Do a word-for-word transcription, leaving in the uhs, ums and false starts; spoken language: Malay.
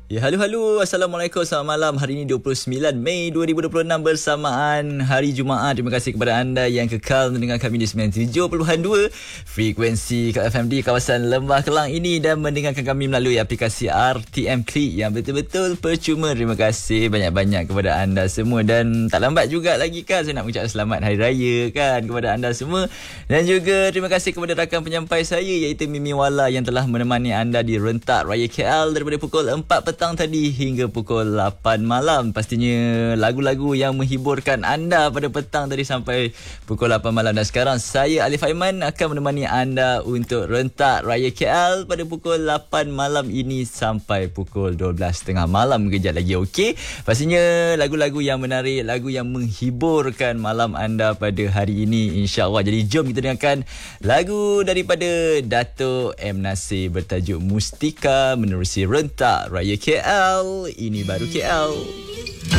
Ya, halo halo. Assalamualaikum. Selamat malam. Hari ini dua puluh sembilan Mei dua ribu dua puluh enam bersamaan Hari Jumaat. Terima kasih kepada anda yang kekal mendengar kami di sembilan puluh tujuh perpuluhan dua frekuensi K F M di kawasan Lembah Kelang ini dan mendengarkan kami melalui aplikasi R T M Klik yang betul-betul percuma. Terima kasih banyak-banyak kepada anda semua dan tak lambat juga lagi kan saya nak mengucapkan selamat Hari Raya kan kepada anda semua. Dan juga terima kasih kepada rakan penyampai saya iaitu Mimi Wala yang telah menemani anda di Rentak Raya K L daripada pukul empat petang tadi hingga pukul lapan malam. Pastinya lagu-lagu yang menghiburkan anda pada petang tadi sampai pukul lapan malam. Dan sekarang saya Alif Aiman akan menemani anda untuk Rentak Raya K L pada pukul lapan malam ini sampai pukul dua belas tiga puluh malam kejap lagi. Okey, pastinya lagu-lagu yang menarik, lagu yang menghiburkan malam anda pada hari ini insya-Allah. Jadi jom kita dengarkan lagu daripada Dato' M Nasir bertajuk Mustika menerusi Rentak Raya K L. Ini baru K L.